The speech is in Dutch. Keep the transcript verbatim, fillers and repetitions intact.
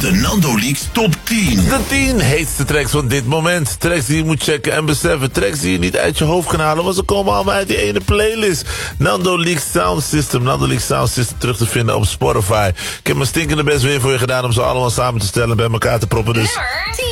De Nando Leaks Top tien. De tien heetste tracks van dit moment. Tracks die je moet checken en beseffen. Tracks die je niet uit je hoofd kan halen, want ze komen allemaal uit die ene playlist. Nando Leaks Sound System. Nando Leaks Sound System terug te vinden op Spotify. Ik heb mijn stinkende best weer voor je gedaan om ze allemaal samen te stellen en bij elkaar te proppen. Dus